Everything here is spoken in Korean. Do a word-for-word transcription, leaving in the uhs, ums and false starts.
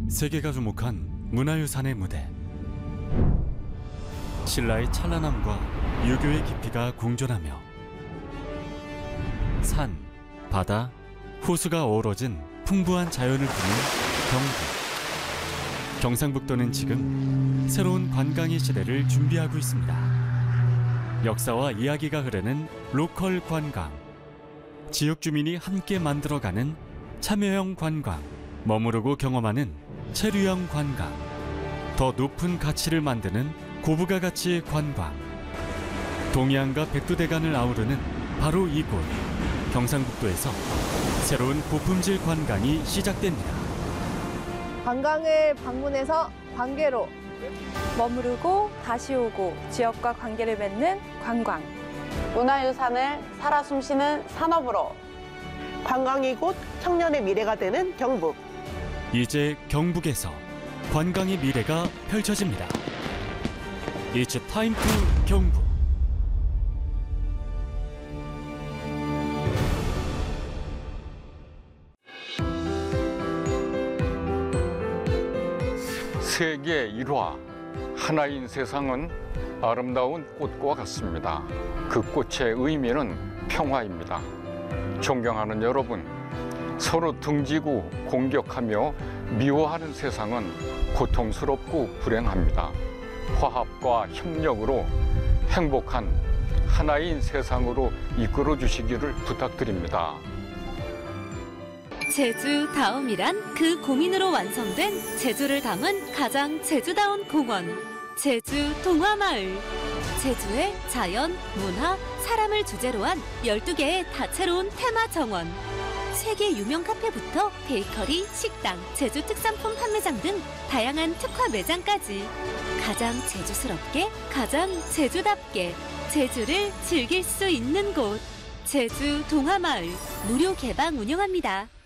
세계가 주목한 문화유산의 무대. 신라의 찬란함과 유교의 깊이가 공존하며 산, 바다, 호수가 어우러진 풍부한 자연을 품은 경북. 경상북도는 지금 새로운 관광의 시대를 준비하고 있습니다. 역사와 이야기가 흐르는 로컬 관광. 지역 주민이 함께 만들어가는 참여형 관광. 머무르고 경험하는 체류형 관광. 더 높은 가치를 만드는 고부가 가치 관광. 동해안과 백두대간을 아우르는 바로 이곳. 경상북도에서 새로운 고품질 관광이 시작됩니다. 관광을 방문해서 관계로 머무르고 다시 오고 지역과 관계를 맺는 관광. 문화유산을 살아 숨쉬는 산업으로. 관광이 곧 청년의 미래가 되는 경북. 이제 경북에서 관광의 미래가 펼쳐집니다. It's time to 경북. 세계 일화, 하나인 세상은 아름다운 꽃과 같습니다. 그 꽃의 의미는 평화입니다. 존경하는 여러분, 서로 등지고 공격하며 미워하는 세상은 고통스럽고 불행합니다. 화합과 협력으로 행복한 하나인 세상으로 이끌어 주시기를 부탁드립니다. 제주다움이란 그 고민으로 완성된 제주를 담은 가장 제주다운 공원, 제주 동화마을. 제주의 자연, 문화, 사람을 주제로 한 열두 개의 다채로운 테마 정원. 세계 유명 카페부터 베이커리, 식당, 제주 특산품 판매장 등 다양한 특화 매장까지 가장 제주스럽게, 가장 제주답게 제주를 즐길 수 있는 곳. 제주 동화마을 무료 개방 운영합니다.